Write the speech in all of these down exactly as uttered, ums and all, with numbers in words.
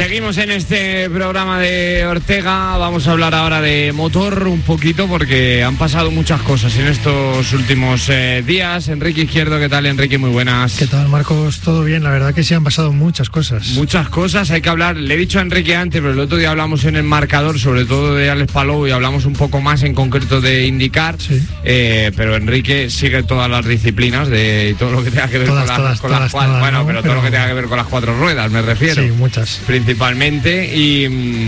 Seguimos en este programa de Ortega. Vamos a hablar ahora de motor un poquito porque han pasado muchas cosas en estos últimos eh, días. Enrique Izquierdo, ¿qué tal, Enrique? Muy buenas. ¿Qué tal, Marcos? Todo bien, la verdad que sí han pasado muchas cosas. Muchas cosas, hay que hablar. Le he dicho a Enrique antes, pero el otro día hablamos en el marcador, sobre todo de Alex Palou, y hablamos un poco más en concreto de IndyCar. Sí. Eh, pero Enrique sigue todas las disciplinas de todo lo que tenga que ver todas, con, todas, las, con todas, las cuatro. todas, Bueno, ¿no? pero, pero todo lo que tenga que ver con las cuatro ruedas, me refiero. Sí, muchas. Principalmente, y,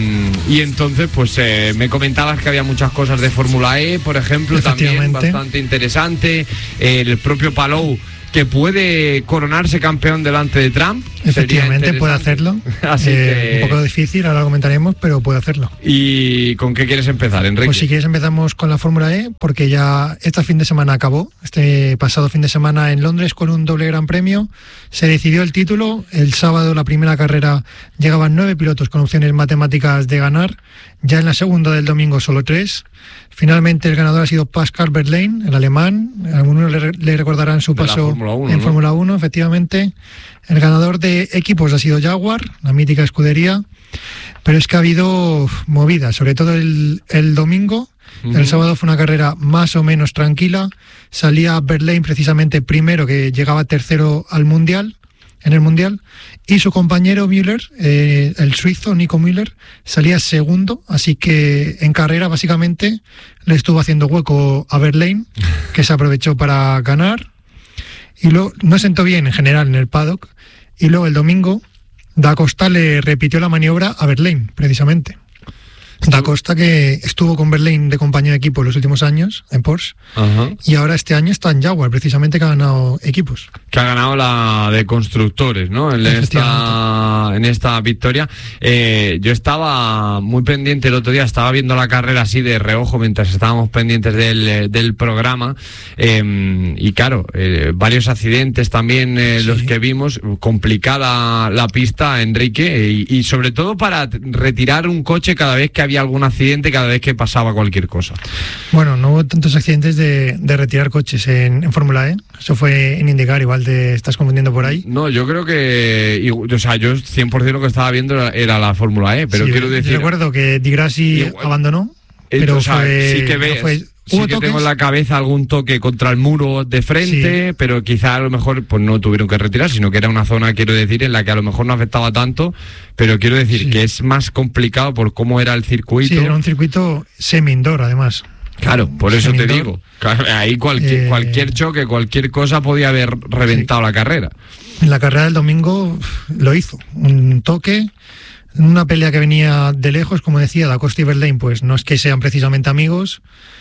y entonces pues eh, me comentabas que había muchas cosas de Fórmula E, por ejemplo, también bastante interesante. El propio Palou, que puede coronarse campeón delante de Trump. Efectivamente puede hacerlo. Así eh, que... un poco difícil, ahora lo comentaremos, pero puede hacerlo. ¿Y con qué quieres empezar, Enrique? Pues si quieres empezamos con la Fórmula E, porque ya este fin de semana acabó, este pasado fin de semana en Londres con un doble gran premio, se decidió el título. El sábado, la primera carrera, llegaban nueve pilotos con opciones matemáticas de ganar, ya en la segunda del domingo solo tres. Finalmente el ganador ha sido Pascal Wehrlein, el alemán. Algunos le, le recordarán su paso Fórmula uno, en ¿no? Fórmula uno, efectivamente. El ganador de equipos ha sido Jaguar, la mítica escudería. Pero es que ha habido movidas, sobre todo el, el domingo. Uh-huh. El sábado fue una carrera más o menos tranquila. Salía Wehrlein precisamente primero, que llegaba tercero al Mundial, en el Mundial, y su compañero Müller, eh, el suizo Nico Müller, salía segundo, así que en carrera básicamente le estuvo haciendo hueco a Wehrlein, que se aprovechó para ganar, y luego no sentó bien en general en el paddock, y luego el domingo Da Costa le repitió la maniobra a Wehrlein, precisamente. Da Costa, que estuvo con Wehrlein de compañero de equipo en los últimos años en Porsche. Ajá. Y ahora este año está en Jaguar, precisamente, que ha ganado equipos. Que ha ganado la de constructores, ¿no? En esta, en esta victoria. Eh, yo estaba muy pendiente el otro día, estaba viendo la carrera así de reojo mientras estábamos pendientes del, del programa. Eh, y claro, eh, varios accidentes también eh, sí. los que vimos. Complicada la pista, Enrique, y, y sobre todo para retirar un coche cada vez que había algún accidente, cada vez que pasaba cualquier cosa. Bueno, no hubo tantos accidentes de, de retirar coches en, en Fórmula E. Eso fue en IndyCar, igual te estás confundiendo por ahí. No, yo creo que, o sea, yo cien por ciento lo que estaba viendo era, era la Fórmula E, pero sí, quiero decir... recuerdo que Di Grassi igual, abandonó, pero o sea, fue, sí que ves, fue, sí que tengo en la cabeza algún toque contra el muro de frente, sí. pero quizá a lo mejor pues no tuvieron que retirar, sino que era una zona, quiero decir, en la que a lo mejor no afectaba tanto, pero quiero decir sí. que es más complicado por cómo era el circuito. Sí, era un circuito semi-indoor, además. Claro, por eso te digo, ahí cualquier, eh, cualquier choque, cualquier cosa podía haber reventado sí. la carrera. En la carrera del domingo lo hizo, un toque, una pelea que venía de lejos, como decía, Da Costa y Wehrlein, pues no es que sean precisamente amigos.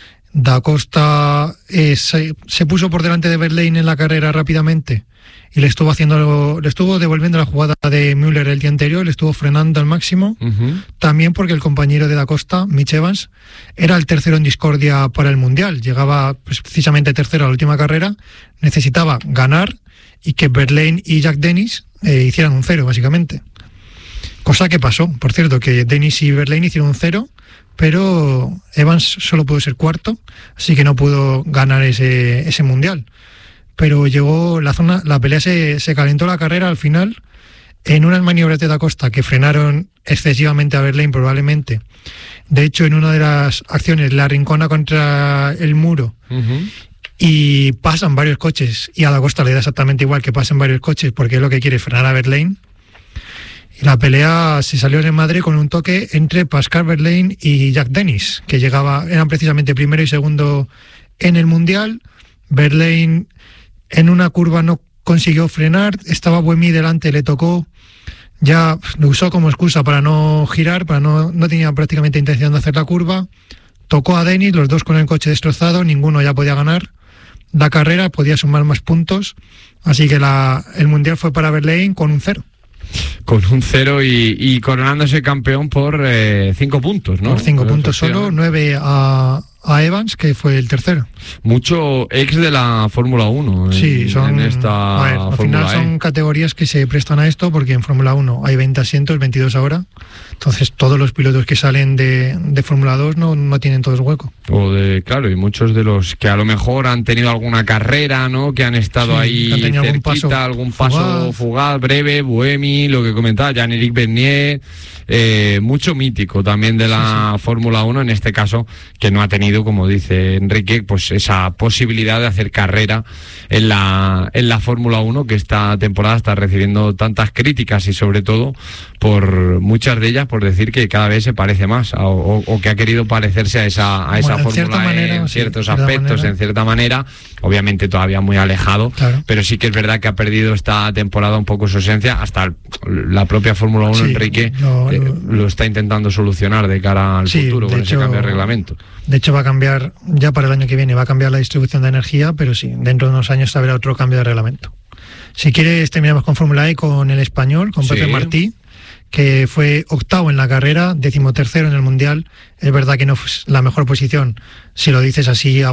Da Costa eh, se, se puso por delante de Wehrlein en la carrera rápidamente y le estuvo haciendo, le estuvo devolviendo la jugada de Müller el día anterior, le estuvo frenando al máximo, uh-huh. también porque el compañero de Da Costa, Mitch Evans, era el tercero en discordia para el Mundial, llegaba pues, precisamente tercero a la última carrera, necesitaba ganar y que Wehrlein y Jack Dennis eh, hicieran un cero, básicamente. Cosa que pasó, por cierto, que Dennis y Wehrlein hicieron un cero, pero Evans solo pudo ser cuarto, así que no pudo ganar ese, ese Mundial. Pero llegó la zona, la pelea se, se calentó la carrera al final, en unas maniobras de Da Costa que frenaron excesivamente a Wehrlein probablemente. De hecho, en una de las acciones la arrincona contra el muro, uh-huh. y pasan varios coches, y a Da Costa le da exactamente igual que pasen varios coches, porque es lo que quiere, frenar a Wehrlein. Y la pelea se salió en madre con un toque entre Pascal Wehrlein y Jack Dennis, que llegaba, eran precisamente primero y segundo en el Mundial. Wehrlein en una curva no consiguió frenar, estaba Buemi delante, le tocó, ya lo usó como excusa para no girar, para no, no tenía prácticamente intención de hacer la curva, tocó a Dennis, los dos con el coche destrozado, ninguno ya podía ganar la carrera, podía sumar más puntos, así que la, el Mundial fue para Wehrlein con un cero. Con un cero y, y coronándose campeón por eh, cinco puntos, ¿no? Por cinco puntos solo, nueve a, a Evans, que fue el tercero. Mucho ex de la Fórmula uno en, sí, son, en esta a ver, al Fórmula final son E. categorías que se prestan a esto, porque en Fórmula uno hay veinte asientos, veintidós ahora. Entonces todos los pilotos que salen de, de Fórmula dos no, no tienen todos hueco. O de, claro, y muchos de los que a lo mejor han tenido alguna carrera, ¿no? Que han estado sí, ahí cerquita, algún paso, algún paso fugaz. fugaz, breve, Buemi, lo que comentaba, Jean-Éric Vergniet, eh, mucho mítico también de la sí, sí. Fórmula uno, en este caso, que no ha tenido, como dice Enrique, pues esa posibilidad de hacer carrera en la, en la Fórmula uno, que esta temporada está recibiendo tantas críticas y sobre todo por muchas de ellas por decir que cada vez se parece más o, o, o que ha querido parecerse a esa, a esa bueno, Fórmula E en ciertos sí, aspectos, manera. en cierta manera, obviamente todavía muy alejado, claro. pero sí que es verdad que ha perdido esta temporada un poco su esencia, hasta el, la propia Fórmula uno, sí, Enrique, no, eh, lo, lo está intentando solucionar de cara al sí, futuro con hecho, ese cambio de reglamento. De hecho va a cambiar, ya para el año que viene va a cambiar la distribución de energía, pero sí, dentro de unos años habrá otro cambio de reglamento. Si quieres terminamos con Fórmula E, con el español, con Pepe sí. Martí, que fue octavo en la carrera, decimotercero en el Mundial. Es verdad que no fue la mejor posición, si lo dices así